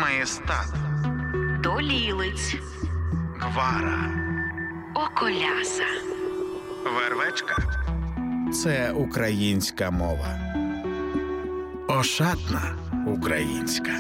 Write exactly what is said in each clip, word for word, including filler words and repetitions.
Маєстат, Долілиць, Гвара, Околяса, Вервечка – це українська мова. Ошатна українська.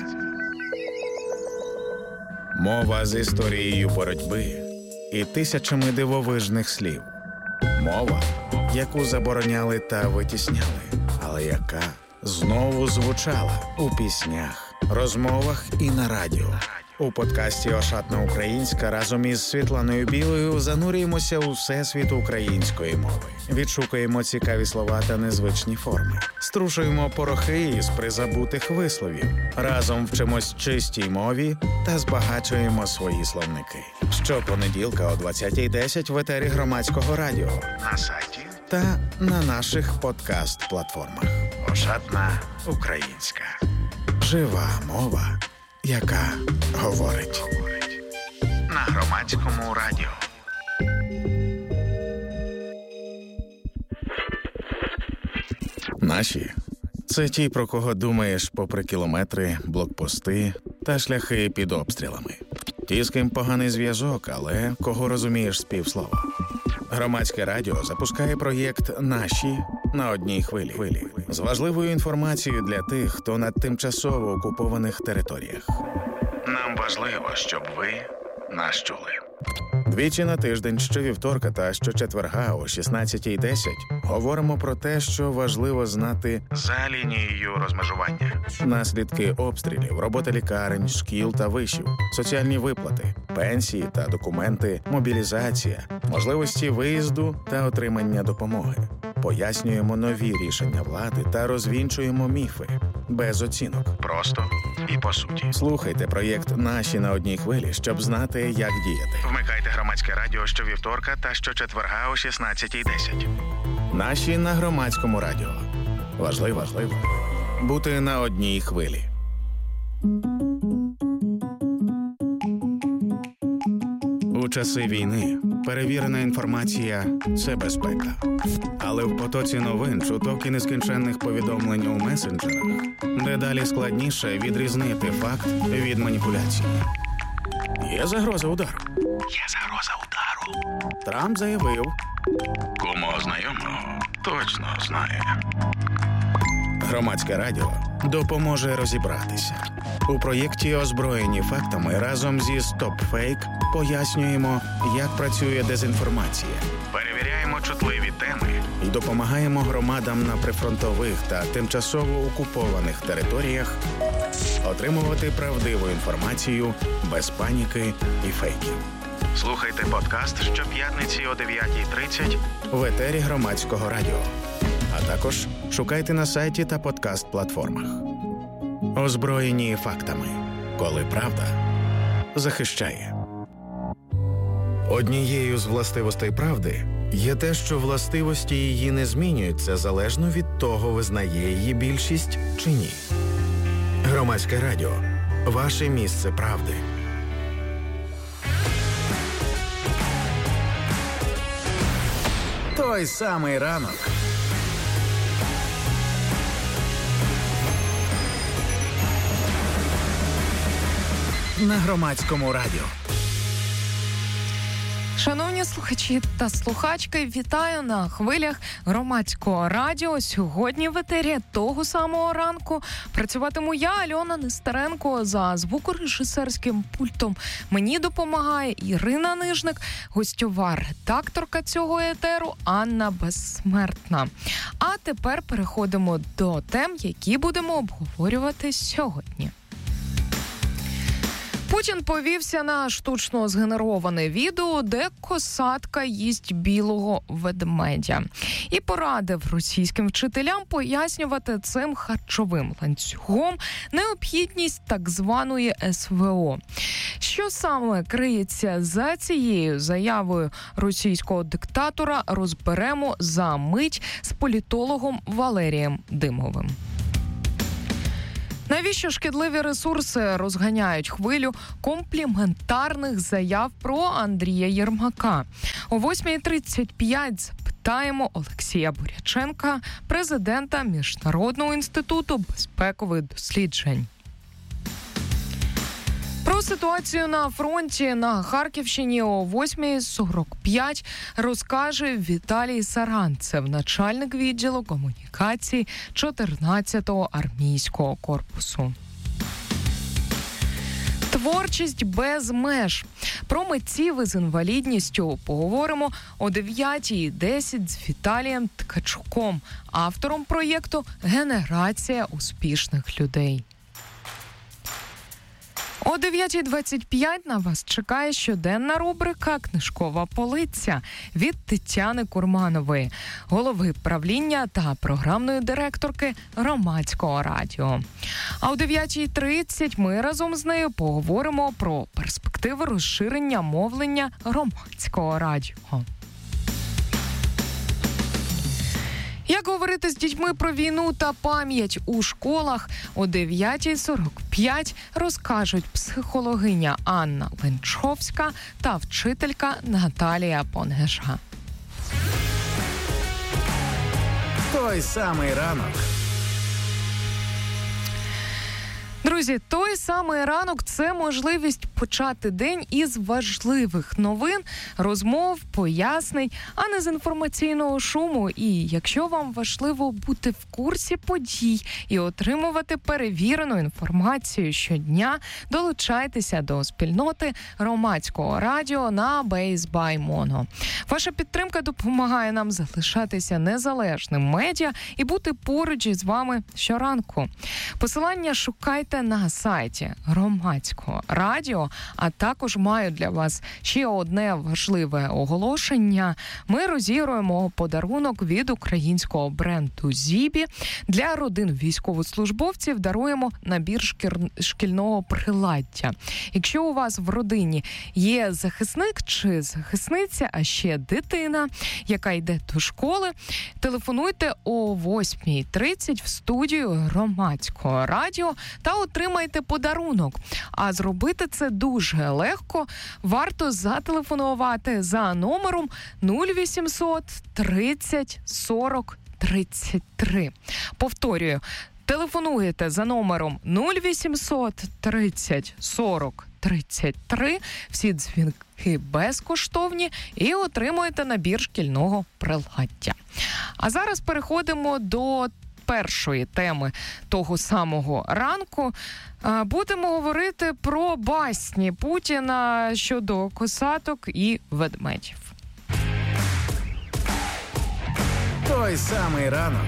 Мова з історією боротьби і тисячами дивовижних слів. Мова, яку забороняли та витісняли, але яка знову звучала у піснях, розмовах і на радіо. У подкасті «Ошатна українська» разом із Світланою Білою занурюємося у всесвіт української мови. Відшукуємо цікаві слова та незвичні форми. Струшуємо порохи із призабутих висловів. Разом вчимось чистій мові та збагачуємо свої словники. Щопонеділка о двадцятій десять в етері Громадського радіо, на сайті та на наших подкаст-платформах. «Ошатна українська». Жива мова, яка говорить. На Громадському радіо. Наші – це ті, про кого думаєш попри кілометри, блокпости та шляхи під обстрілами. Ті, з ким поганий зв'язок, але кого розумієш з півслова. Громадське радіо запускає проєкт «Наші» на одній хвилі. З важливою інформацією для тих, хто на тимчасово окупованих територіях. Нам важливо, щоб ви нас чули. Двічі на тиждень, щовівторка та щочетверга о шістнадцятій десять говоримо про те, що важливо знати за лінією розмежування. Наслідки обстрілів, робота лікарень, шкіл та вишів, соціальні виплати, пенсії та документи, мобілізація, можливості виїзду та отримання допомоги. Пояснюємо нові рішення влади та розвінчуємо міфи. Без оцінок. Просто і по суті. Слухайте проєкт «Наші» на одній хвилі, щоб знати, як діяти. Вмикайте Громадське радіо щовівторка та щочетверга о шістнадцятій десять. «Наші» на Громадському радіо. Важливо, важливо бути на одній хвилі. У часи війни перевірена інформація – це безпека. Але в потоці новин, чуток і нескінченних повідомлень у месенджерах дедалі складніше відрізнити факт від маніпуляції. Є загроза удару. Є загроза удару. Трамп заявив. Кому знайомого точно знає. Громадське радіо допоможе розібратися. У проєкті «Озброєні фактами» разом зі «Стоп-фейк» пояснюємо, як працює дезінформація. Перевіряємо чутливі теми і допомагаємо громадам на прифронтових та тимчасово окупованих територіях отримувати правдиву інформацію без паніки і фейків. Слухайте подкаст щоп'ятниці о дев'ятій тридцять в етері Громадського радіо. А також шукайте на сайті та подкаст-платформах. Озброєні фактами. Коли правда захищає. Однією з властивостей правди є те, що властивості її не змінюються залежно від того, визнає її більшість чи ні. Громадське радіо. Ваше місце правди. Той самий ранок. На Громадському радіо. Шановні слухачі та слухачки, вітаю на хвилях Громадського радіо. Сьогодні в етері того самого ранку працюватиму я, Альона Нестеренко, за звукорежисерським пультом. Мені допомагає Ірина Нижник, гостьова редакторка цього етеру Анна Безсмертна. А тепер переходимо до тем, які будемо обговорювати сьогодні. Путін повівся на штучно згенероване відео, де косатка їсть білого ведмедя. І порадив російським вчителям пояснювати цим харчовим ланцюгом необхідність так званої ес ве о. Що саме криється за цією заявою російського диктатора, розберемо за мить з політологом Валерієм Димовим. Навіщо шкідливі ресурси розганяють хвилю компліментарних заяв про Андрія Єрмака? О восьмій тридцять п'ять запитаємо Олексія Буряченка, президента Міжнародного інституту безпекових досліджень. ситуацію на фронті на Харківщині о восьмій сорок п'ять розкаже Віталій Саранцев, начальник відділу комунікації чотирнадцятого армійського корпусу. Творчість без меж. Про митців із інвалідністю поговоримо о дев'ятій десять з Віталієм Ткачуком, автором проєкту «Генерація успішних людей». О дев'ятій двадцять п'ять на вас чекає щоденна рубрика «Книжкова полиця» від Тетяни Курманової, голови правління та програмної директорки Громадського радіо. А о дев'ятій тридцять ми разом з нею поговоримо про перспективи розширення мовлення Громадського радіо. Як говорити з дітьми про війну та пам'ять у школах, о дев'ятій сорок п'ять розкажуть психологиня Анна Ленчовська та вчителька Наталія Понгеша. Той самий ранок. Друзі, той самий ранок – це можливість почати день із важливих новин, розмов, пояснень, а не з інформаційного шуму. І якщо вам важливо бути в курсі подій і отримувати перевірену інформацію щодня, долучайтеся до спільноти Громадського радіо на Base by Mono. Ваша підтримка допомагає нам залишатися незалежним медіа і бути поруч із вами щоранку. Посилання шукайте на сайті Громадського радіо, а також маю для вас ще одне важливе оголошення. Ми розігруємо подарунок від українського бренду «Зібі». Для родин військовослужбовців даруємо набір шкір... шкільного приладдя. Якщо у вас в родині є захисник чи захисниця, а ще дитина, яка йде до школи, телефонуйте о восьмій тридцять в студію Громадського радіо та отримайте подарунок. А зробити це дуже легко. Варто зателефонувати за номером нуль вісімсот тридцять сорок тридцять три. Повторюю, телефонуєте за номером нуль вісімсот тридцять сорок тридцять три. Всі дзвінки безкоштовні і отримуєте набір шкільного приладдя. А зараз переходимо до першої теми того самого ранку. Будемо говорити про басні Путіна щодо косаток і ведмедів. Той самий ранок.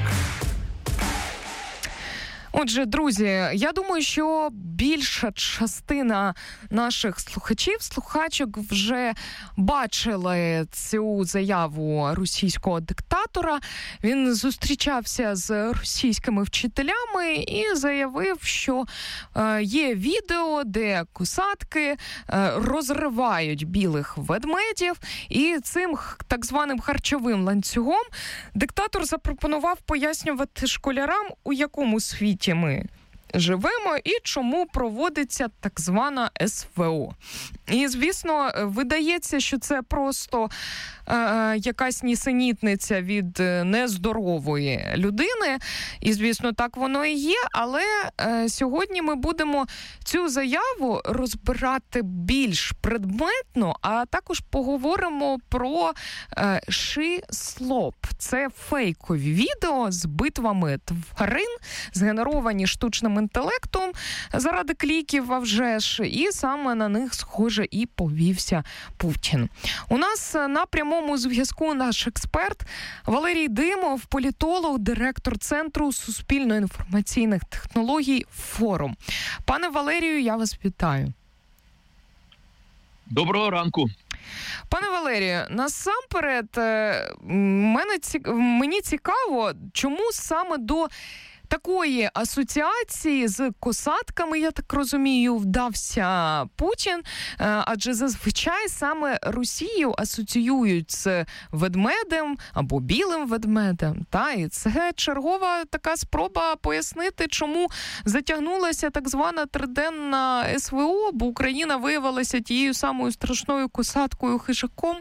Отже, друзі, я думаю, що більша частина наших слухачів, слухачок вже бачили цю заяву російського диктатора. Він зустрічався з російськими вчителями і заявив, що е, є відео, де косатки е, розривають білих ведмедів, і цим так званим харчовим ланцюгом диктатор запропонував пояснювати школярам, у якому світі ми живемо і чому проводиться так звана ес ве о. І, звісно, видається, що це просто е, якась нісенітниця від нездорової людини. І, звісно, так воно і є. Але е, сьогодні ми будемо цю заяву розбирати більш предметно, а також поговоримо про е, ші-слоп. Це фейкові відео з битвами тварин, згенеровані штучним інтелектом заради кліків, а вже ж, і саме на них, схоже, і повівся Путін. У нас на прямому зв'язку наш експерт Валерій Димов, політолог, директор Центру суспільно-інформаційних технологій «Форум». Пане Валерію, я вас вітаю. Доброго ранку. Пане Валерію, насамперед, мене, мені цікаво, чому саме до такої асоціації з косатками, я так розумію, вдався Путін, адже зазвичай саме Росію асоціюють з ведмедем або білим ведмедем. Та, і це чергова така спроба пояснити, чому затягнулася так звана триденна ес ве о, бо Україна виявилася тією самою страшною косаткою-хижаком.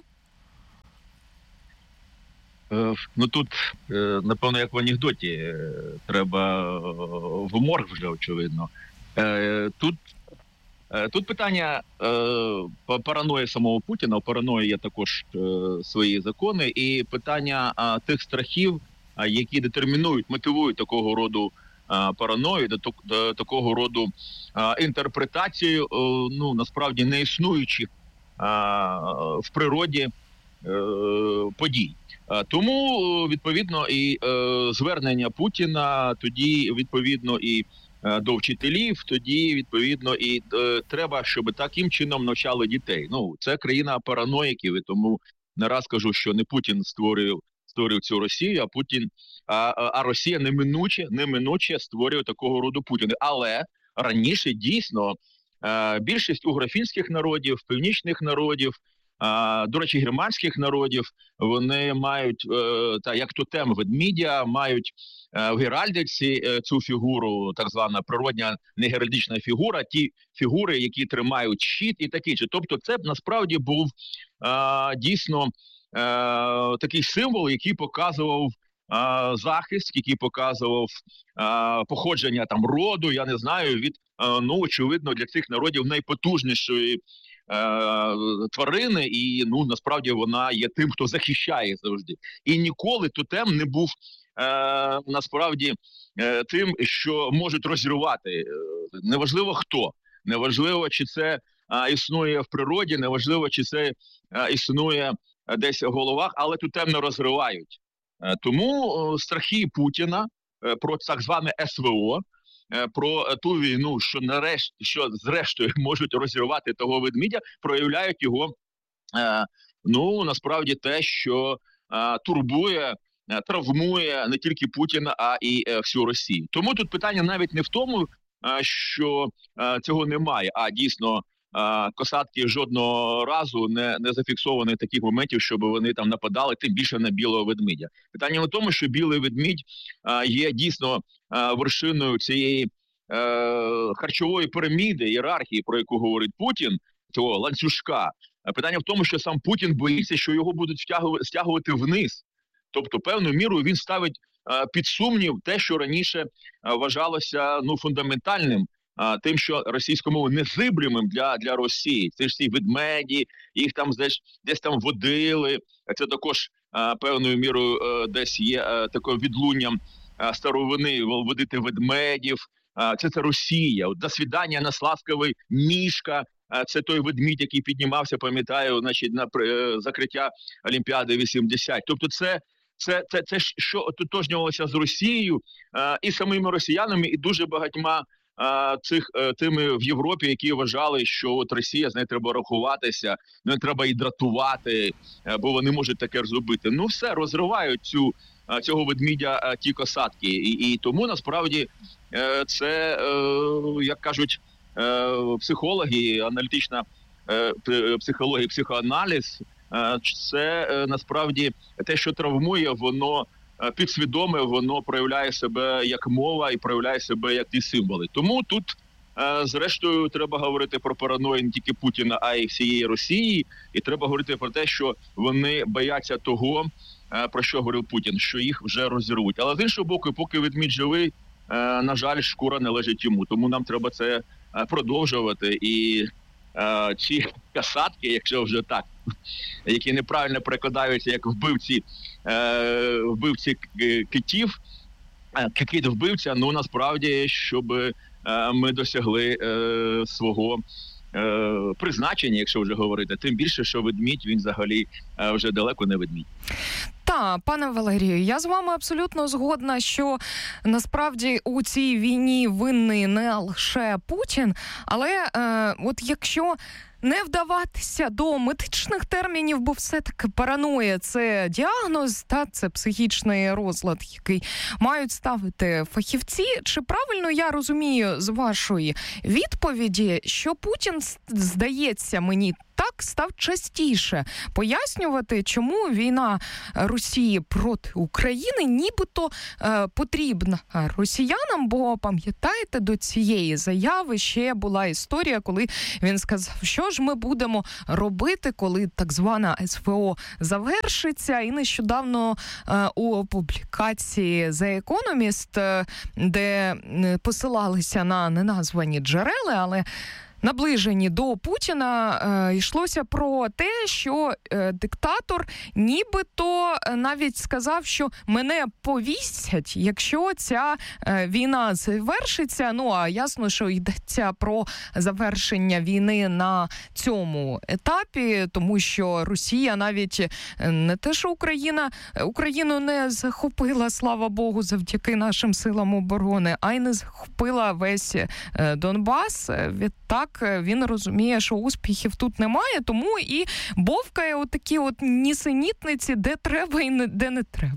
Ну тут, напевно, як в анекдоті, треба в морг вже, очевидно. Тут Тут питання е, параної самого Путіна. У параної є також е, свої закони, і питання е, тих страхів, е, які детермінують, мотивують такого роду е, параною, до, до такого роду е, інтерпретацію, е, ну насправді не існуючих е, в природі е, подій. Е, тому відповідно і е, звернення Путіна, тоді відповідно і до вчителів, тоді, відповідно, і е, треба, щоб таким чином навчали дітей. Ну, це країна параноїків, і тому не раз кажу, що не Путін створив, створив цю Росію, а Путін, а, а Росія неминуче, неминуче створює такого роду Путіни. Але раніше, дійсно, е, більшість угрофінських народів, північних народів, е, до речі, германських народів, вони мають, е, та, як тотем ведмідя, мають в геральдиці цю фігуру, так звана природня негеральдична фігура, ті фігури, які тримають щит і такі. Тобто це насправді був а, дійсно а, такий символ, який показував а, захист, який показував а, походження там роду, я не знаю, від, а, ну, очевидно, для цих народів найпотужнішої а, тварини, і, ну, насправді вона є тим, хто захищає завжди. І ніколи тотем не був Е, насправді е, тим, що можуть розірвати. Е, неважливо хто, неважливо, чи це е, існує в природі, неважливо, чи це е, існує десь в головах, але тотем не розривають. Е, тому е, страхи Путіна е, про так зване ес ве о, е, про ту війну, що нарешті, що зрештою можуть розірвати того ведмідя, проявляють його, е, ну, насправді те, що е, турбує, травмує не тільки Путіна, а і е, всю Росію. Тому тут питання навіть не в тому, е, що е, цього немає, а дійсно е, косатки жодного разу не, не зафіксовані таких моментів, щоб вони там нападали, тим більше на білого ведмедя. Питання в тому, що білий ведмідь е, є дійсно е, вершиною цієї е, харчової піраміди, ієрархії, про яку говорить Путін, цього ланцюжка. Питання в тому, що сам Путін боїться, що його будуть стягувати, стягувати вниз. Тобто, певною мірою він ставить а, під сумнів те, що раніше а, вважалося ну фундаментальним, а, тим, що російською мовою незиблемим для, для Росії. Це ж ці ведмеді, їх там десь, десь там водили. Це також а, певною мірою а, десь є а, таким відлунням а, старовини водити ведмедів. А, це це Росія. От, до свідання на Славковий Мішка. Це той ведмідь, який піднімався, пам'ятаю, значить, на закриття Олімпіади вісімдесят. Тобто це Це, це, це що ототожнювалося з Росією а, і самими росіянами, і дуже багатьма а, цих а, тими в Європі, які вважали, що от Росія, з нею треба рахуватися, не треба її дратувати, а, бо вони можуть таке зробити. Ну все, розривають цю, а, цього ведмідя а, ті косатки. І, і тому, насправді, а, це, а, як кажуть а, психологи, аналітична а, психологія, психоаналіз, це насправді те, що травмує, воно підсвідоме, воно проявляє себе як мова і проявляє себе як ті символи. Тому тут, зрештою, треба говорити про параною не тільки Путіна, а й всієї Росії. І треба говорити про те, що вони бояться того, про що говорив Путін, що їх вже розірвуть. Але з іншого боку, поки ведмідь живий, на жаль, шкура належить йому. Тому нам треба це продовжувати. І ці касатки, якщо вже так, які неправильно перекладаються як вбивці, е, вбивці китів, кит-вбивця, ну насправді, щоб е, ми досягли е, свого е, призначення, якщо вже говорити, тим більше, що ведмідь, він взагалі е, вже далеко не ведмідь. Так, пане Валерію, я з вами абсолютно згодна, що насправді у цій війні винний не лише Путін, але е, от якщо не вдаватися до медичних термінів, бо все-таки параноя – це діагноз, та це психічний розлад, який мають ставити фахівці. Чи правильно я розумію з вашої відповіді, що Путін, здається мені, так став частіше пояснювати, чому війна Росії проти України нібито е, потрібна росіянам, бо, пам'ятаєте, до цієї заяви ще була історія, коли він сказав, що ж ми будемо робити, коли так звана ес ве о завершиться. І нещодавно е, у публікації The Economist, е, де посилалися на неназвані джерела, але наближені до Путіна, е, йшлося про те, що е, диктатор нібито навіть сказав, що мене повісять, якщо ця е, війна завершиться. Ну, а ясно, що йдеться про завершення війни на цьому етапі, тому що Росія навіть не те, що Україна, Україну не захопила, слава Богу, завдяки нашим силам оборони, а й не захопила весь е, Донбас. Відтак він розуміє, що успіхів тут немає, тому і бовкає отакі от нісенітниці, де треба і не, де не треба.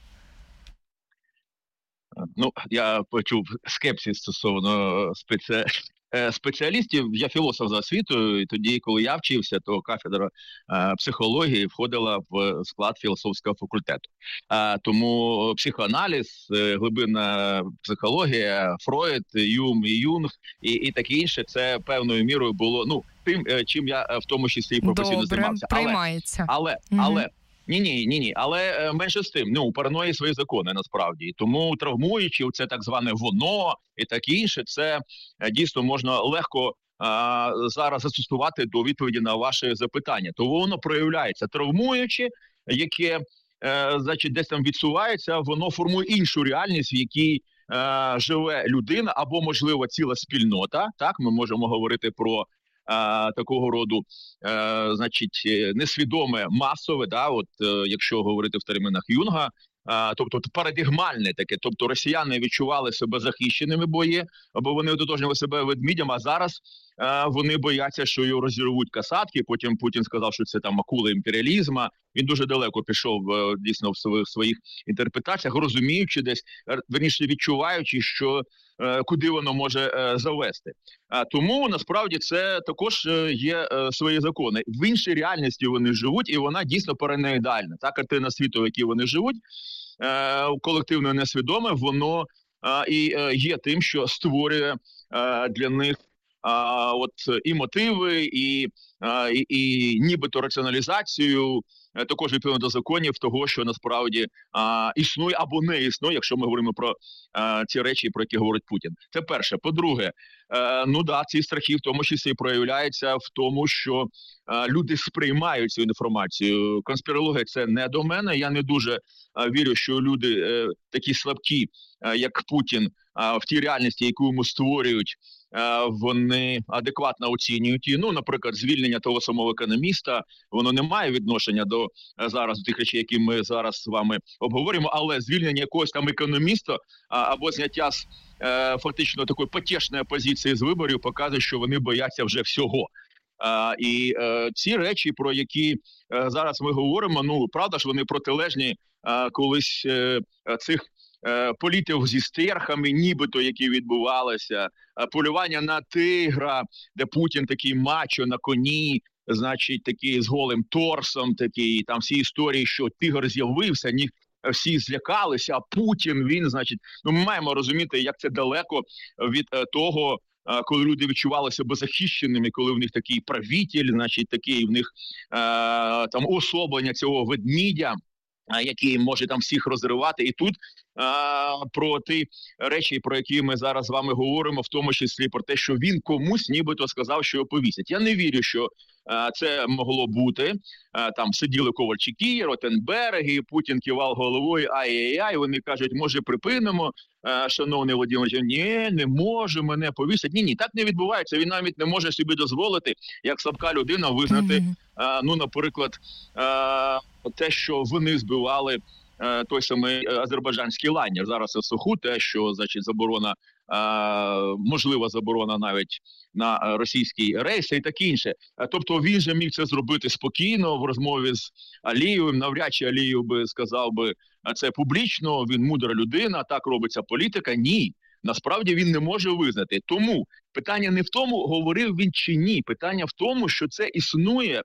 Ну, я почув скепсис стосовно спеці... спеціалістів. Я філософ за освітою, і тоді, коли я вчився, то кафедра е, психології входила в склад філософського факультету. Е, тому психоаналіз, е, глибинна психологія, Фройд, Юм і Юнг і, і таке інше, це певною мірою було, ну, тим, е, чим я в тому числі професійно Добре, займався. приймається. Але, але, угу. але Ні, ні, ні, ні. Але е, менше з тим, ну, у параної свої закони, насправді. Тому травмуючи, це так зване воно і таке інше, це е, дійсно можна легко е, зараз застосувати до відповіді на ваше запитання. То воно проявляється травмуючи, яке, е, значить, десь там відсувається, воно формує іншу реальність, в якій е, живе людина або, можливо, ціла спільнота. Так, ми можемо говорити про А, такого роду, е, значить, несвідоме, масове, да, от, е, якщо говорити в термінах Юнга, е, тобто парадигмальне таке, тобто росіяни відчували себе захищеними, бо є, або вони ототожнювали себе ведмідям, а зараз е, вони бояться, що його розірвуть касатки, потім Путін сказав, що це там акула імперіалізму, він дуже далеко пішов, е, дійсно, в своїх, своїх інтерпретаціях, розуміючи десь, верніше відчуваючи, що куди воно може е, завести. А тому насправді це також е, є е, свої закони. В іншій реальності вони живуть, і вона дійсно параноїдальна. Та картина світу, в якій вони живуть, е, колективно несвідоме, воно е, і е, є тим, що створює е, для них а, от і мотиви, і, а, і, і нібито раціоналізацію, також відповідно до законів того, що насправді а, існує або не існує, якщо ми говоримо про а, ці речі, про які говорить Путін. Це перше. По-друге, а, ну да, ці страхи в тому числі і проявляються в тому, що а, люди сприймають цю інформацію. Конспірологія – це не до мене. Я не дуже а, вірю, що люди а, такі слабкі, а, як Путін, а, в тій реальності, яку йому створюють, вони адекватно оцінюють її. Ну, наприклад, звільнення того самого економіста, воно не має відношення до зараз до тих речей, які ми зараз з вами обговорюємо, але звільнення якогось там економіста або зняття з фактично такої потішної позиції з виборів показує, що вони бояться вже всього. А, і е, ці речі, про які е, зараз ми говоримо, ну, правда ж, вони протилежні е, колись е, цих е, політів зі стерхами, нібито, які відбувалися, е, полювання на тигра, де Путін такий мачо на коні, значить, такий з голим торсом, такий, там всі історії, що тигр з'явився, ні, всі злякалися, а Путін, він, значить, ну, ми маємо розуміти, як це далеко від е, того, коли люди відчували себе захищеними, коли в них такий правитель, значить, такий в них е, там особлення цього ведмідя, який може там всіх розривати. І тут а, про ті речі, про які ми зараз з вами говоримо, в тому числі про те, що він комусь нібито сказав, що його повісять. Я не вірю, що а, це могло бути. А, там сиділи Ковальчуки, Ротенберги, Путін кивав головою, ай-яй-яй, вони кажуть, може припинимо, а, шановний Володимир, ні, не може мене повісять. Ні, ні, так не відбувається. Він навіть не може собі дозволити, як слабка людина, визнати, mm-hmm. а, ну, наприклад, а, те, що вони збивали е, той самий азербайджанський лайнер. Зараз це суху, те, що, значить, заборона, е, можлива заборона навіть на російські рейси і таке інше. Тобто він же міг це зробити спокійно в розмові з Алієвим. Навряд чи Алієв би сказав би це публічно, він мудра людина, так робиться політика. Ні. Насправді він не може визнати. Тому питання не в тому, говорив він чи ні. Питання в тому, що це існує е,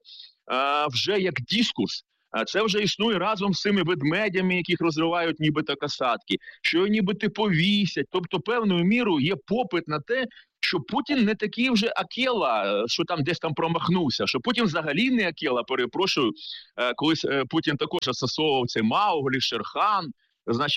вже як дискурс. Це вже існує разом з цими ведмедями, яких розривають нібито касатки, що нібито повісять. Тобто певною мірою є попит на те, що Путін не такий вже Акела, що там десь там промахнувся, що Путін взагалі не Акела, перепрошую. Колись Путін також асоціював цей Мауглі, Шерхан, значить,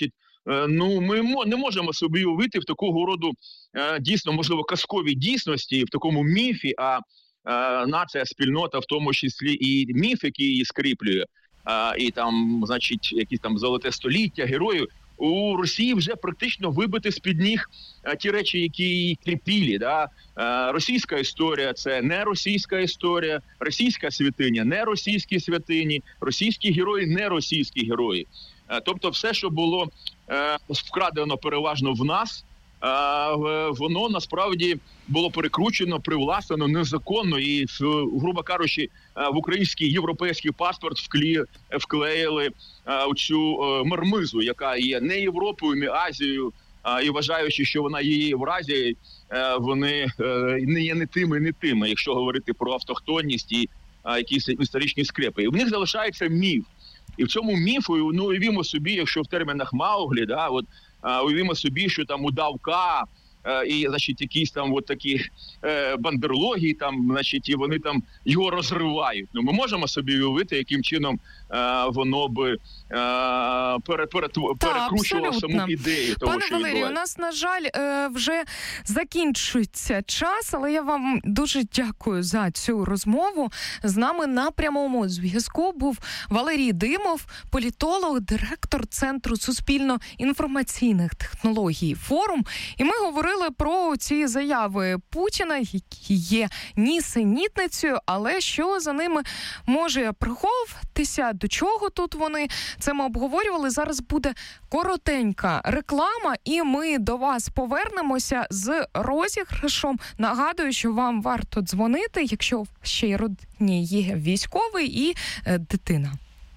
ну, ми не можемо собі уявити в такого роду дійсно, можливо, казковій дійсності, в такому міфі, а нація, спільнота, в тому числі і міф, який її скріплює, і там, значить, якісь там золоте століття, героїв, у Росії вже практично вибити з-під ніг ті речі, які її кріпілі. Да? Російська історія – це не російська історія, російська святиня – не російські святині, російські герої – не російські герої. Тобто все, що було вкрадено переважно в нас, воно насправді було перекручено, привласнено незаконно і, грубо кажучи, в український європейський паспорт вклі, вклеїли цю мармизу, яка є не Європою, не Азією, і вважаючи, що вона є Євразією, вони не є не тими, не тими, якщо говорити про автохтонність і якісь історичні скрепи. І в них залишається міф. І в цьому міфу, ну, уявімо собі, якщо в термінах Мауглі, да, от, уявімо собі, що там удав Ка, і, значить, якісь там от такі е, бандерлоги, там, значить, і вони там його розривають. Ну, ми можемо собі уявити, яким чином е, воно би е, пере, пере, перекручувало саму ідею того, Пане що Валерію, відбувається. у нас, на жаль, е, вже закінчується час, але я вам дуже дякую за цю розмову. З нами на прямому зв'язку був Валерій Димов, політолог, директор Центру суспільно-інформаційних технологій «Форум». І ми говорили про ці заяви Путіна, які є нісенітницею, але що за ними може приховуватися, до чого тут вони. Це ми обговорювали. Зараз буде коротенька реклама, і ми до вас повернемося з розіграшем. Нагадую, що вам варто дзвонити, якщо в ще родині є військовий і е, дитина.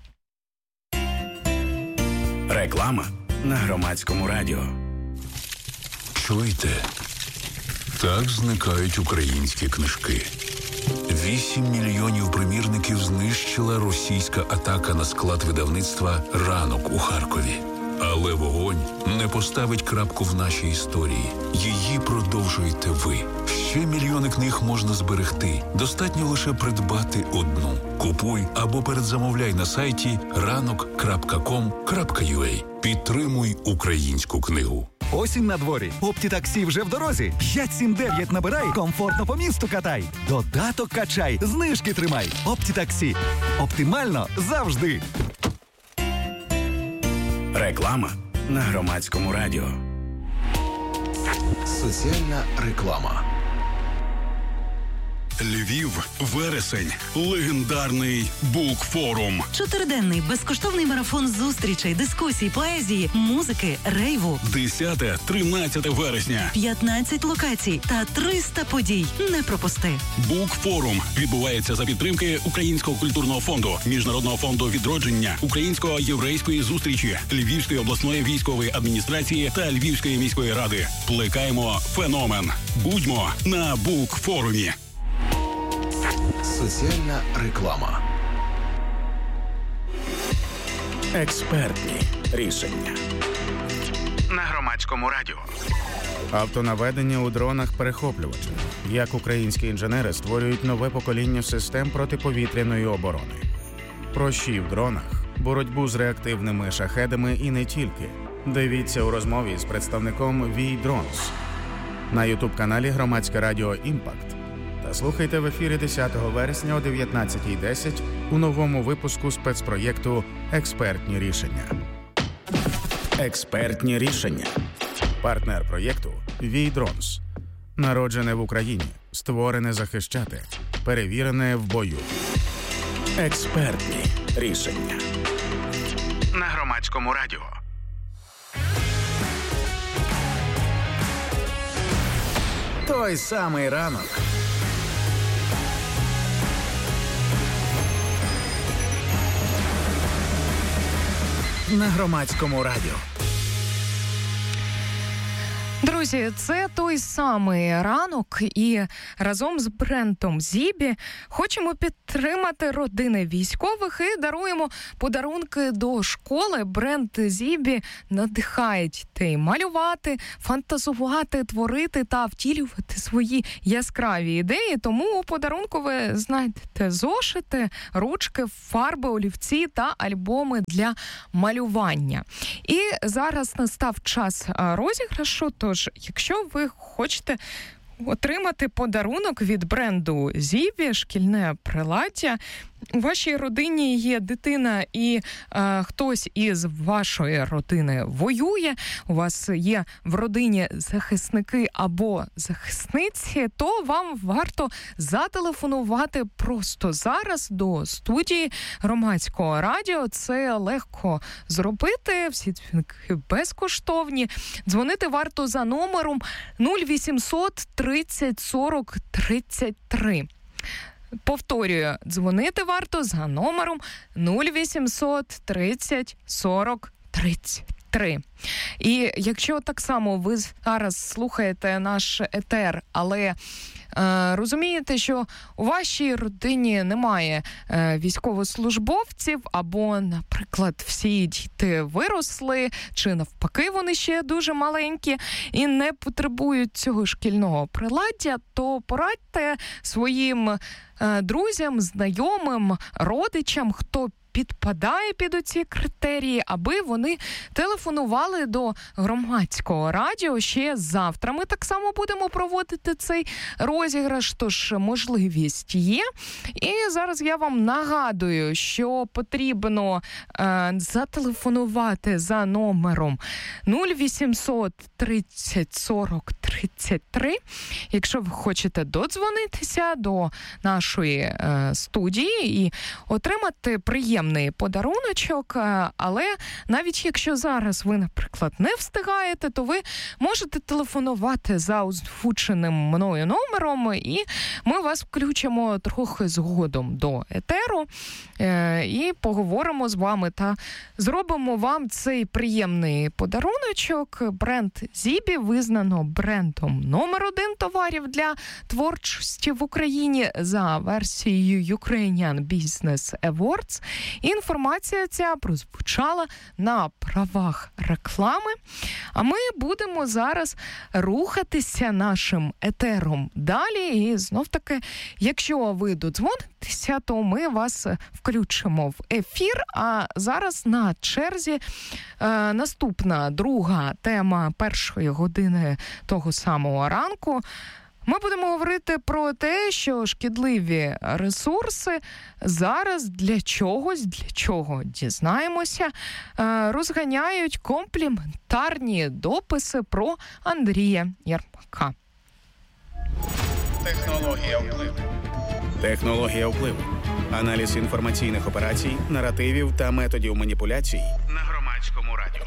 Реклама на Громадському радіо. Чуєте? Так зникають українські книжки. Вісім мільйонів примірників знищила російська атака на склад видавництва «Ранок» у Харкові. Але вогонь не поставить крапку в нашій історії. Її продовжуєте ви. Ще мільйони книг можна зберегти. Достатньо лише придбати одну. Купуй або передзамовляй на сайті ранок крапка ком крапка ю а. Підтримуй українську книгу. Осінь на дворі. Оптітаксі вже в дорозі. п'ять сім дев'ять набирай, комфортно по місту катай. Додаток качай, знижки тримай. Оптітаксі. Оптимально завжди. Реклама на Громадському радіо. Соціальна реклама. Львів, вересень, легендарний Букфорум. Чотириденний безкоштовний марафон зустрічей, дискусій, поезії, музики, рейву. десяте-тринадцяте вересня. п'ятнадцять локацій та триста подій. Не пропусти. Букфорум відбувається за підтримки Українського культурного фонду, Міжнародного фонду відродження, Українсько-єврейської зустрічі, Львівської обласної військової адміністрації та Львівської міської ради. Плекаємо феномен. Будьмо на Букфорумі. Соціальна реклама. Експертні рішення на Громадському радіо. Автонаведення у дронах-перехоплювачах. Як українські інженери створюють нове покоління систем протиповітряної оборони. Прощі в дронах, боротьбу з реактивними шахедами і не тільки. Дивіться у розмові з представником ві Drones на ютуб-каналі Громадське радіо «Імпакт». Та слухайте в ефірі десятого вересня о дев'ятнадцятій десять у новому випуску спецпроєкту «Експертні рішення». Експертні рішення. Партнер проєкту ві Drones. Народжене в Україні, створене захищати, перевірене в бою. Експертні рішення на Громадському радіо. Той самий ранок. На Громадському радіо. Друзі, це той самий ранок, і разом з брендом Зібі хочемо підтримати родини військових і даруємо подарунки до школи. Бренд Зібі надихає дітей малювати, фантазувати, творити та втілювати свої яскраві ідеї. Тому у подарунку ви знайдете зошити, ручки, фарби, олівці та альбоми для малювання. І зараз настав час розіграшу, тож якщо ви хочете отримати подарунок від бренду Зібі, шкільне приладдя, у вашій родині є дитина і е, хтось із вашої родини воює, у вас є в родині захисники або захисниці, то вам варто зателефонувати просто зараз до студії Громадського радіо. Це легко зробити, всі дзвінки безкоштовні. Дзвонити варто за номером нуль вісімсот тридцять сорок тридцять три. Повторюю, дзвонити варто за номером нуль вісімсот тридцять сорок тридцять три. І якщо так само ви зараз слухаєте наш етер, але е, розумієте, що у вашій родині немає е, військовослужбовців, або, наприклад, всі діти виросли, чи навпаки вони ще дуже маленькі і не потребують цього шкільного приладдя, то порадьте своїм е, друзям, знайомим, родичам, хто підпадає під оці критерії, аби вони телефонували до Громадського радіо ще завтра. Ми так само будемо проводити цей розіграш, тож можливість є. І зараз я вам нагадую, що потрібно е, зателефонувати за номером нуль вісімсот тридцять сорок тридцять три. Якщо ви хочете додзвонитися до нашої е, студії і отримати приємний подаруночок, але навіть якщо зараз ви, наприклад, не встигаєте, то ви можете телефонувати за озвученим мною номером, і ми вас включимо трохи згодом до етеру і поговоримо з вами та зробимо вам цей приємний подаруночок. Бренд Зібі визнано брендом номер один товарів для творчості в Україні за версією Ukrainian Business Awards. Інформація ця прозвучала на правах реклами. А ми будемо зараз рухатися нашим етером далі. І знов-таки, якщо ви додзвонитеся, то ми вас включимо в ефір. А зараз на черзі е, наступна, друга тема першої години того самого ранку. Ми будемо говорити про те, що шкідливі ресурси зараз для чогось, для чого дізнаємося, розганяють компліментарні дописи про Андрія Єрмака. Технологія впливу. Технологія впливу. Аналіз інформаційних операцій, наративів та методів маніпуляцій на Громадському радіо.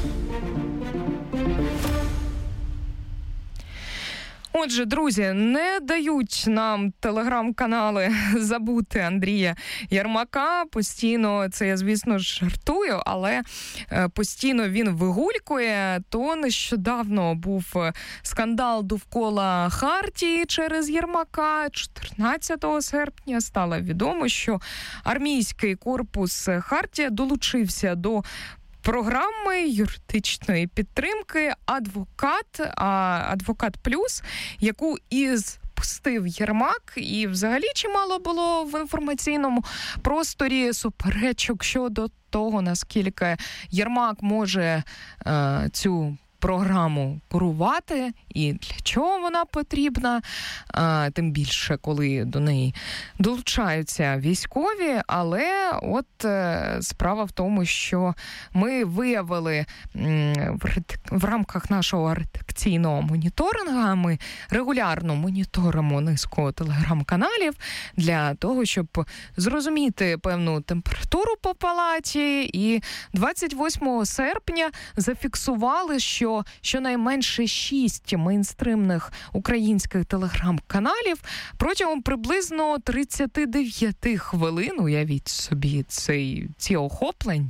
Отже, друзі, не дають нам телеграм-канали забути Андрія Єрмака. Постійно, це я, звісно, жартую, але постійно він вигулькує. То нещодавно був скандал довкола Хартії через Єрмака. чотирнадцятого серпня стало відомо, що армійський корпус Хартія долучився до програми юридичної підтримки «Адвокат», «Адвокат Плюс», яку із пустив Єрмак, і взагалі чимало було в інформаційному просторі суперечок щодо того, наскільки Єрмак може е, цю програму курувати і для чого вона потрібна, а, тим більше, коли до неї долучаються військові. Але от е, справа в тому, що ми виявили м, в, редак... в рамках нашого редакційного моніторингу, ми регулярно моніторимо низку телеграм-каналів для того, щоб зрозуміти певну температуру по палаті, і двадцять восьмого серпня зафіксували, що щонайменше шість мейнстримних українських телеграм-каналів протягом приблизно тридцять дев'ять хвилин, уявіть собі цей, ці охоплення,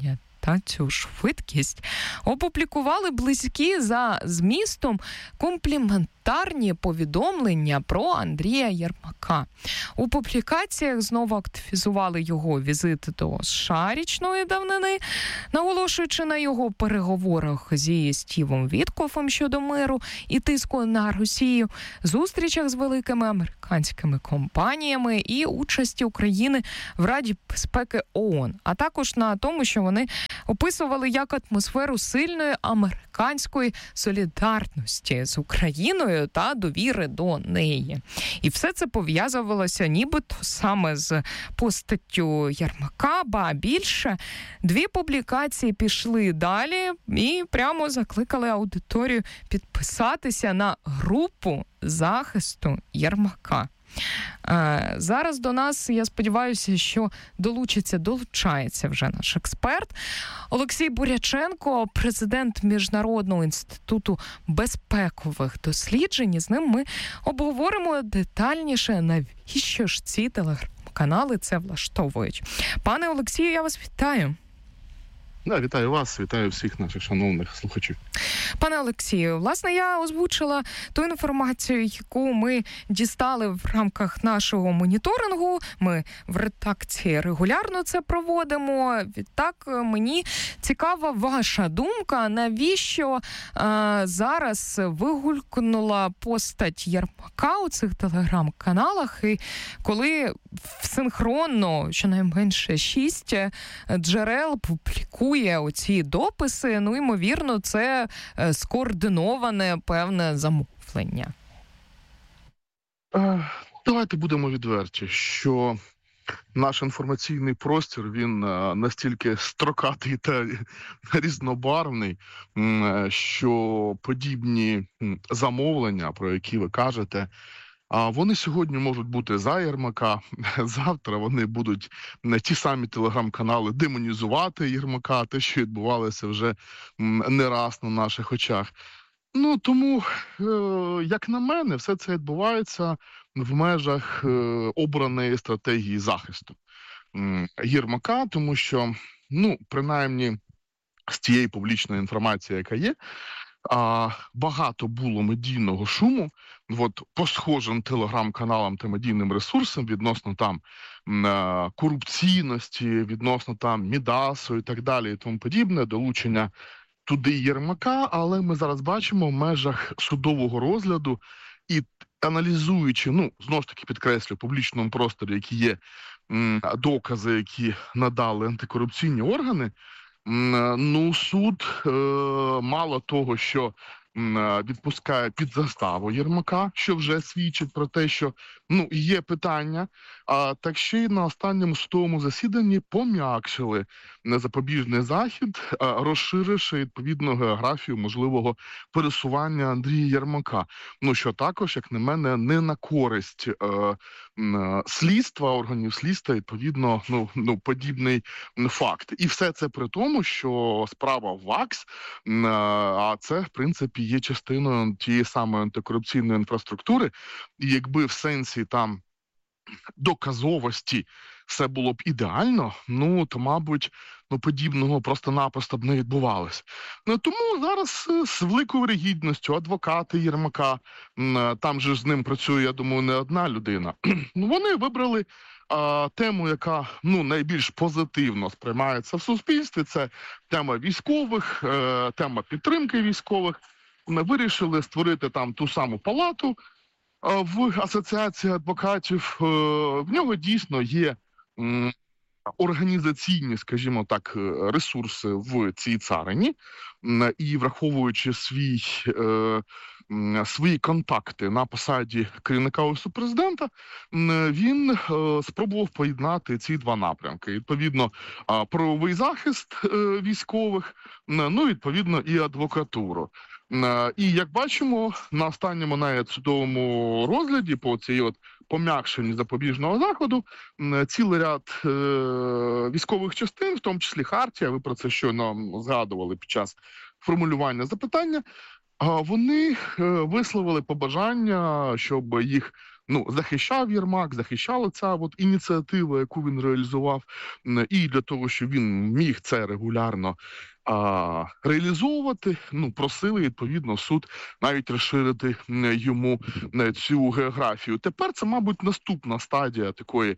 та цю швидкість, опублікували близькі за змістом компліментарні повідомлення про Андрія Єрмака. У публікаціях знову активізували його візит до США річної давнини, наголошуючи на його переговорах зі Стівом Віткофом щодо миру і тиску на Росію, зустрічах з великими американськими компаніями і участі України в Раді безпеки ООН, а також на тому, що вони описували як атмосферу сильної американської солідарності з Україною та довіри до неї. І все це пов'язувалося нібито саме з постаттю Єрмака, ба більше. Дві публікації пішли далі і прямо закликали аудиторію підписатися на групу захисту Єрмака. Е, зараз до нас, я сподіваюся, що долучиться, долучається вже наш експерт Олексій Буряченко, президент Міжнародного інституту безпекових досліджень. З ним ми обговоримо детальніше, навіщо ж ці телеграм-канали це влаштовують. Пане Олексію, я вас вітаю. Да, вітаю вас, вітаю всіх наших шановних слухачів. Пане Олексію, власне, я озвучила ту інформацію, яку ми дістали в рамках нашого моніторингу. Ми в редакції регулярно це проводимо. Відтак, мені цікава ваша думка, навіщо а, зараз вигулькнула постать Єрмака у цих телеграм-каналах, і коли синхронно, щонайменше шість джерел публікує оці дописи, ну, ймовірно, це скоординоване певне замовлення. Давайте будемо відверті, що наш інформаційний простір, він настільки строкатий та різнобарвний, що подібні замовлення, про які ви кажете, а вони сьогодні можуть бути за Єрмака, завтра вони будуть на ті самі телеграм-канали демонізувати Єрмака, те, що відбувалося вже не раз на наших очах. Ну, тому, як на мене, все це відбувається в межах обраної стратегії захисту Єрмака, тому що, ну, принаймні, з тієї публічної інформації, яка є, А, багато було медійного шуму от, по схожим телеграм-каналам та медійним ресурсам відносно там а, корупційності, відносно там Мідасу і так далі і тому подібне, долучення туди Єрмака, але ми зараз бачимо в межах судового розгляду і аналізуючи, ну, знову ж таки підкреслю, в публічному просторі, які є м, докази, які надали антикорупційні органи, ну, суд е, мало того, що е, відпускає під заставу Єрмака, що вже свідчить про те, що, ну, є питання, а так ще й на останньому судовому засіданні пом'якшили запобіжний захід, е, розширивши відповідно географію можливого пересування Андрія Єрмака. Ну, що також, як на мене, не на користь е, е, слідства, органів слідства, відповідно, ну, ну, подібний факт. І все це при тому, що справа ВАКС, е, а це, в принципі, є частиною тієї самої антикорупційної інфраструктури, і якби в сенсі там доказовості все було б ідеально, ну, то, мабуть, ну, подібного просто-напросто б не відбувалося. Ну, тому зараз з великою вірогідністю адвокати Єрмака, там же з ним працює, я думаю, не одна людина, ну, вони вибрали а, тему, яка, ну, найбільш позитивно сприймається в суспільстві. Це тема військових, е, тема підтримки військових. Ми вирішили створити там ту саму палату в асоціації адвокатів. В нього дійсно є організаційні, скажімо так, ресурси в цій царині, і враховуючи свій, свої контакти на посаді керівника Офісу Президента, він спробував поєднати ці два напрямки. Відповідно, правовий захист військових, ну, відповідно, і адвокатуру. І, як бачимо, на останньому навіть судовому розгляді по цій от пом'якшенні запобіжного заходу цілий ряд е- військових частин, в тому числі Хартія, ви про це щойно згадували під час формулювання запитання, вони висловили побажання, щоб їх ну, захищав Єрмак, захищала ця от ініціатива, яку він реалізував, і для того, щоб він міг це регулярно а, реалізовувати, ну, просили, відповідно, суд навіть розширити йому цю географію. Тепер це, мабуть, наступна стадія такої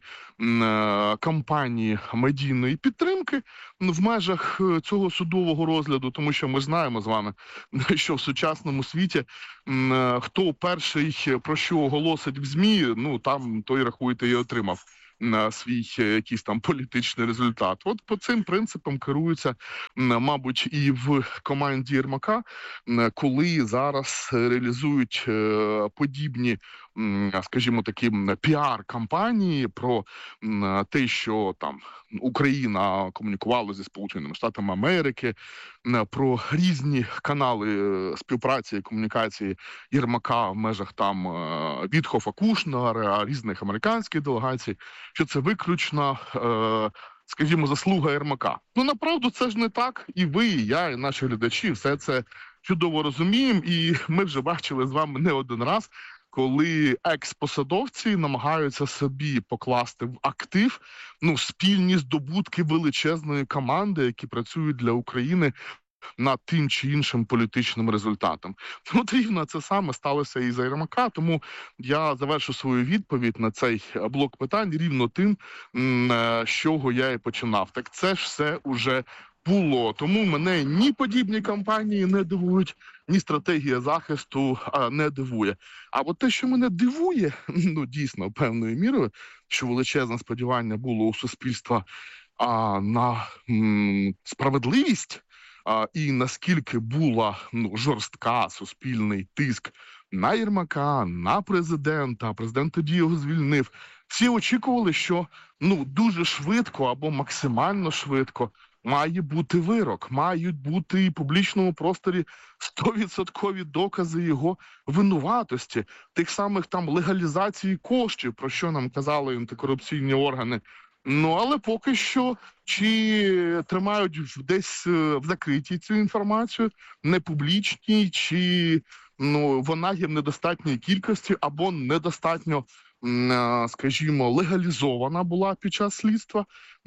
м, кампанії медійної підтримки в межах цього судового розгляду, тому що ми знаємо з вами, що в сучасному світі м, хто перший про що оголосить в ЗМІ, ну, там той, рахуйте, і отримав на свій якийсь там політичний результат. От по цим принципам керуються, мабуть, і в команді Єрмака, коли зараз реалізують подібні, скажімо, такі піар-кампанії про те, що там Україна комунікувала зі Сполученими Штатами Америки, про різні канали співпраці і комунікації Єрмака в межах там Вітхофа, Кушнера, різних американських делегацій, що це виключно, скажімо, заслуга Єрмака. Ну, направду, це ж не так. І ви, і я, і наші глядачі все це чудово розуміємо. І ми вже бачили з вами не один раз, коли екс-посадовці намагаються собі покласти в актив, ну, спільні здобутки величезної команди, які працюють для України над тим чи іншим політичним результатом. От рівно це саме сталося і за Єрмака, тому я завершу свою відповідь на цей блок питань рівно тим, з чого я і починав. Так це ж все уже було. Тому мене ні подібні кампанії не дивують, ні стратегія захисту а, не дивує. А от те, що мене дивує, ну дійсно, певною мірою, що величезне сподівання було у суспільства а, на м, справедливість, а, і наскільки була ну, жорстка суспільний тиск на Єрмака, на президента, президент тоді його звільнив. Всі очікували, що ну дуже швидко або максимально швидко має бути вирок, мають бути і в публічному просторі сто відсотків докази його винуватості, тих самих там легалізації коштів, про що нам казали антикорупційні органи. Ну, але поки що чи тримають десь в закритій цю інформацію, не публічній, чи ну, вона є в недостатньої кількості або недостатньо, скажімо, легалізована була під час слідства.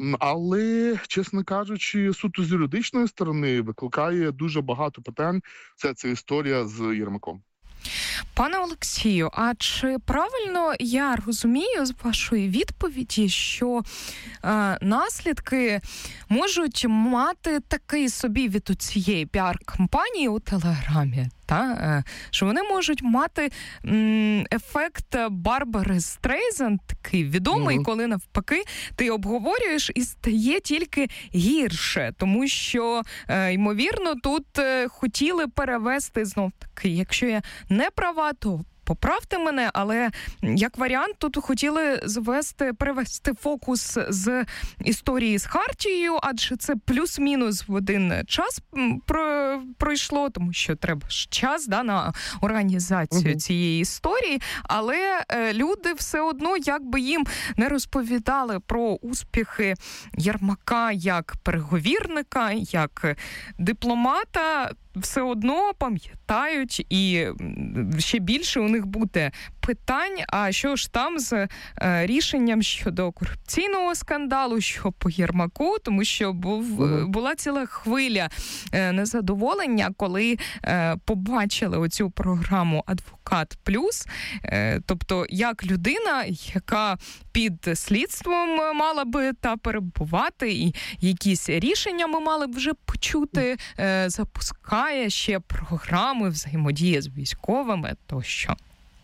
Але, чесно кажучи, суто з юридичної сторони викликає дуже багато питань вся ця історія з Єрмаком. Пане Олексію, а чи правильно я розумію з вашої відповіді, що е, наслідки можуть мати такий собі від цієї піар-кампанії у Телеграмі? Та, е, що вони можуть мати м, ефект Барбари Стрейзанд, такий відомий, mm-hmm. коли навпаки ти обговорюєш і стає тільки гірше, тому що, е, ймовірно, тут е, хотіли перевести знов таки, якщо я не права, то поправте мене, але як варіант тут хотіли звести, перевести фокус з історії з Хартією, адже це плюс-мінус в один час про, пройшло, тому що треба ж час да, на організацію угу. цієї історії, але е, люди все одно, як би їм не розповідали про успіхи Єрмака як переговірника, як дипломата, все одно пам'ятають, і ще більше у них буде питань, а що ж там з е, рішенням щодо корупційного скандалу, що по Єрмаку, тому що був, mm-hmm. була ціла хвиля е, незадоволення, коли е, побачили оцю програму «Адвокат Плюс», е, тобто як людина, яка під слідством мала би та перебувати, і якісь рішення ми мали б вже почути, е, запускає ще програми взаємодії з військовими тощо.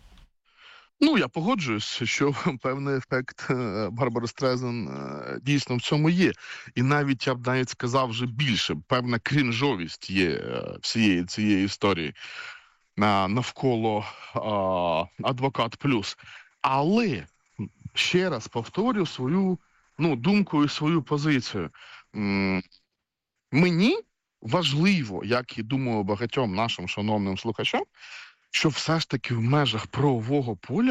Ну, я погоджуюсь, що певний ефект Барбари Стрейзанд дійсно в цьому є. І навіть, я б навіть сказав вже більше, певна крінжовість є всієї цієї історії навколо «Адвокат Плюс». Але, ще раз повторю свою ну, думку і свою позицію. Мені важливо, як і думаю багатьом нашим шановним слухачам, що все ж таки в межах правового поля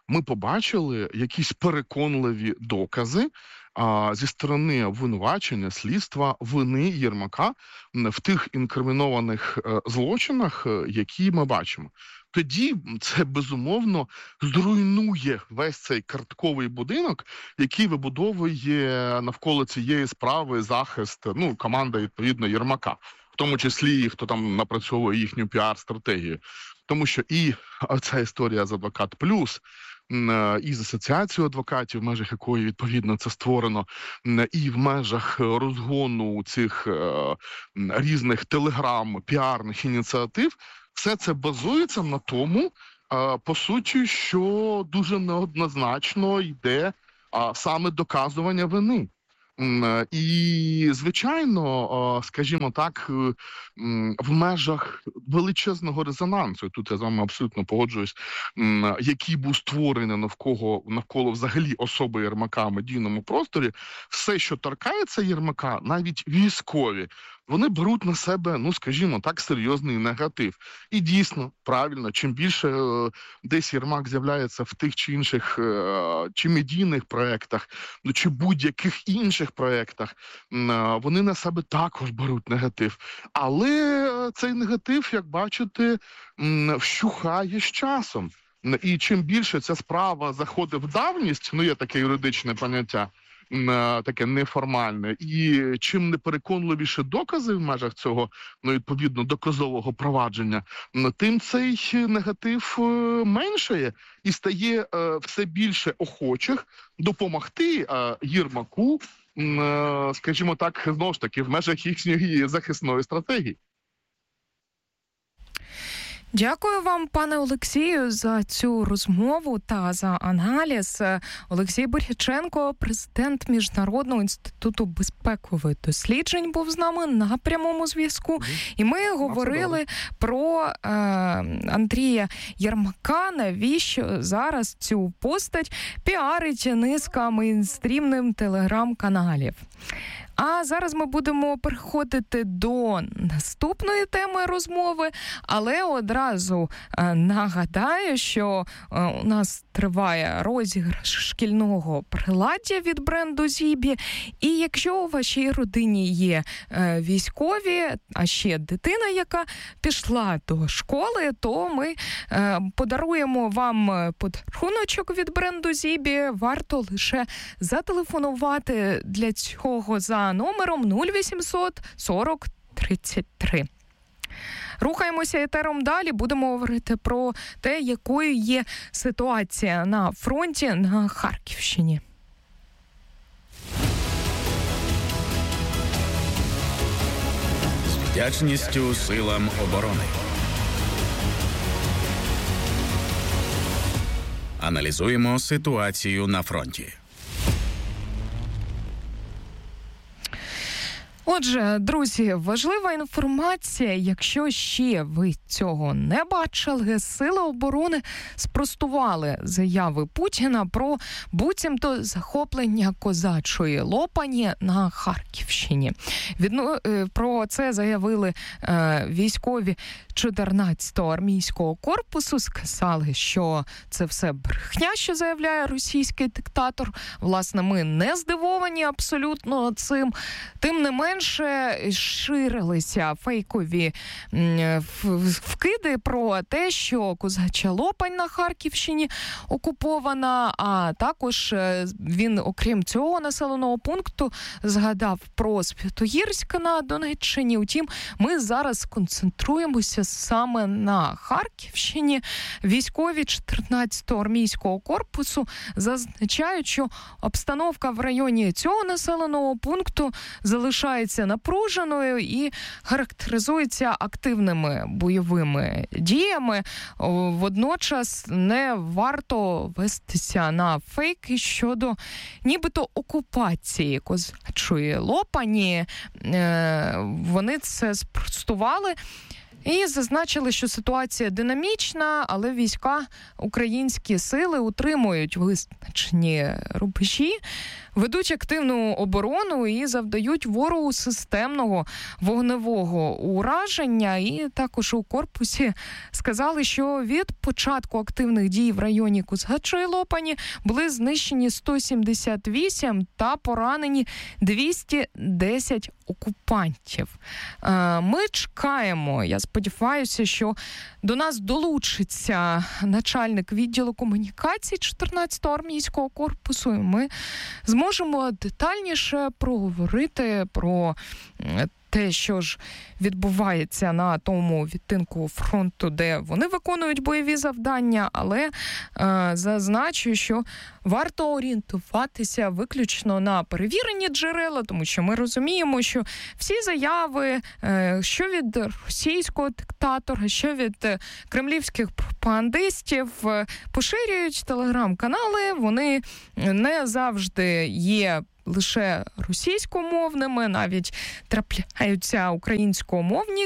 ми побачили якісь переконливі докази а, зі сторони обвинувачення, слідства, вини Єрмака в тих інкримінованих е, злочинах, е, які ми бачимо. Тоді це, безумовно, зруйнує весь цей картковий будинок, який вибудовує навколо цієї справи захист, ну, команда, відповідно, Єрмака. В тому числі, хто там напрацьовує їхню піар-стратегію. Тому що і ця історія з Адвокат Плюс, і з асоціацією адвокатів, в межах якої, відповідно, це створено, і в межах розгону цих різних телеграм, піарних ініціатив, все це базується на тому, по суті, що дуже неоднозначно йде саме доказування вини. І, звичайно, скажімо так, в межах величезного резонансу, тут я з вами абсолютно погоджуюсь, який був створений навколо, навколо взагалі особи Єрмака в медійному просторі, все, що торкається Єрмака, навіть військові, вони беруть на себе, ну, скажімо так, серйозний негатив. І дійсно, правильно, чим більше е, десь Єрмак з'являється в тих чи інших е, чи медійних проєктах, ну, чи будь-яких інших проєктах, е, вони на себе також беруть негатив. Але цей негатив, як бачите, е, вщухає з часом. І чим більше ця справа заходить в давність, ну, є таке юридичне поняття, таке неформальне, і чим непереконливіше докази в межах цього, ну, відповідно, доказового провадження, тим цей негатив меншає і стає все більше охочих допомогти Єрмаку, скажімо так, знову ж таки, в межах їхньої захисної стратегії. Дякую вам, пане Олексію, за цю розмову та за аналіз. Олексій Боряченко, президент Міжнародного інституту безпекових досліджень, був з нами на прямому зв'язку. І ми говорили про е, Андрія Єрмака, навіщо зараз цю постать піарить низка мейнстрімним телеграм-каналів. А зараз ми будемо переходити до наступної теми розмови, але одразу е, нагадаю, що е, у нас триває розіграш шкільного приладдя від бренду Зібі. І якщо у вашій родині є е, військові, а ще дитина, яка пішла до школи, то ми е, подаруємо вам подаруночок від бренду Зібі. Варто лише зателефонувати для цього за номером нуль вісімсот сорок тридцять три. Рухаємося етером далі, будемо говорити про те, якою є ситуація на фронті на Харківщині. З вдячністю силам оборони. Аналізуємо ситуацію на фронті. Отже, друзі, важлива інформація, якщо ще ви цього не бачили, Сили оборони спростували заяви Путіна про буцімто захоплення козачої Лопані на Харківщині. Відно, про це заявили е, військові чотирнадцятого армійського корпусу, сказали, що це все брехня, що заявляє російський диктатор. Власне, ми не здивовані абсолютно цим. Тим не менше, ширилися фейкові вкиди про те, що козача Лопань на Харківщині окупована, а також він, окрім цього населеного пункту, згадав про Святогірськ на Донеччині. Утім, ми зараз концентруємося саме на Харківщині. Військові чотирнадцятого армійського корпусу зазначають, що обстановка в районі цього населеного пункту залишається напруженою і характеризується активними бойовими діями. Водночас не варто вестися на фейки щодо нібито окупації козачої Лопані. Вони це спростували і зазначили, що ситуація динамічна, але війська, українські сили утримують визначені рубежі. ведуть активну оборону і завдають ворогу системного вогневого ураження. І також у корпусі сказали, що від початку активних дій в районі Кузгача і Лопані були знищені сто сімдесят вісім та поранені двісті десять окупантів. Ми чекаємо, я сподіваюся, що до нас долучиться начальник відділу комунікацій чотирнадцятого армійського корпусу, і ми зможемо детальніше проговорити про те, що ж відбувається на тому відтинку фронту, де вони виконують бойові завдання, але е, зазначу, що варто орієнтуватися виключно на перевірені джерела, тому що ми розуміємо, що всі заяви, е, що від російського диктатора, що від е, кремлівських пропагандистів, е, поширюють телеграм-канали, вони не завжди є лише російськомовними, навіть трапляються українськомовні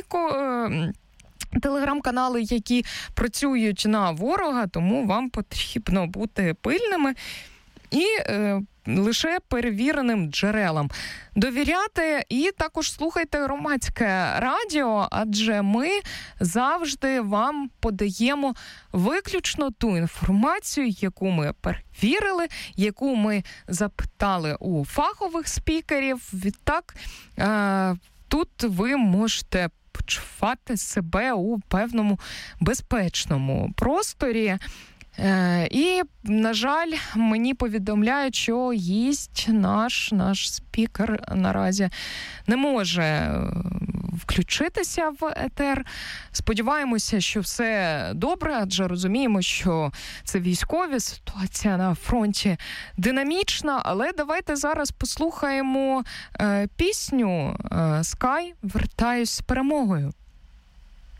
телеграм-канали, які працюють на ворога, тому вам потрібно бути пильними і е, лише перевіреним джерелам довіряти. І також слухайте громадське радіо, адже ми завжди вам подаємо виключно ту інформацію, яку ми перевірили, яку ми запитали у фахових спікерів. Відтак, е, тут ви можете почувати себе у певному безпечному просторі. Е, і, на жаль, мені повідомляють, що гість наш, наш спікер наразі не може включитися в етер. Сподіваємося, що все добре, адже розуміємо, що це військові, ситуація на фронті динамічна, але давайте зараз послухаємо е, пісню е, «Sky. Вертаюсь з перемогою».